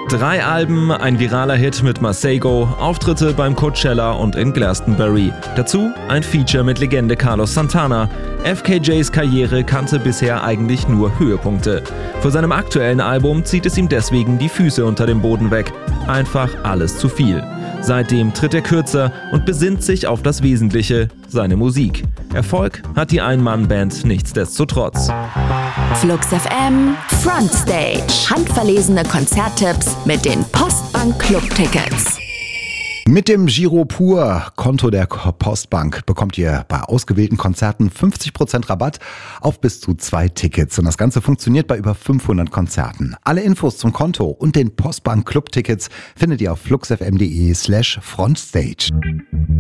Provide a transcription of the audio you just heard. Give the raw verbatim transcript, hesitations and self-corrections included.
Drei Alben, ein viraler Hit mit Masego, Auftritte beim Coachella und in Glastonbury. Dazu ein Feature mit Legende Carlos Santana. F K Js Karriere kannte bisher eigentlich nur Höhepunkte. Vor seinem aktuellen Album zieht es ihm deswegen die Füße unter dem Boden weg. Einfach alles zu viel. Seitdem tritt er kürzer und besinnt sich auf das Wesentliche, seine Musik. Erfolg hat die Ein-Mann-Band nichtsdestotrotz. Flux F M Frontstage. Handverlesene Konzerttipps mit den Postbank Club-Tickets. Mit dem Giro Pur Konto der Postbank bekommt ihr bei ausgewählten Konzerten fünfzig Prozent Rabatt auf bis zu zwei Tickets. Und das Ganze funktioniert bei über fünfhundert Konzerten. Alle Infos zum Konto und den Postbank Club Tickets findet ihr auf fluxfm.de slash frontstage.